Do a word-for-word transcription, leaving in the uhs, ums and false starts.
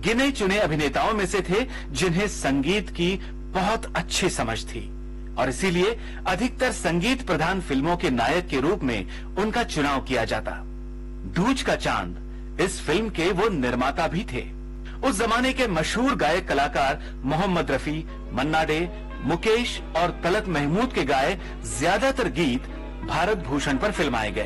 गिने चुने अभिनेताओं में से थे जिन्हें संगीत की बहुत अच्छी समझ थी और इसीलिए अधिकतर संगीत प्रधान फिल्मों के नायक के रूप में उनका चुनाव किया जाता। दूज का चांद इस फिल्म के वो निर्माता भी थे। उस जमाने के मशहूर गायक कलाकार मोहम्मद रफी, मन्ना डे, मुकेश और तलत महमूद के गाए ज्यादातर गीत भारत भूषण पर फिल्माए गए।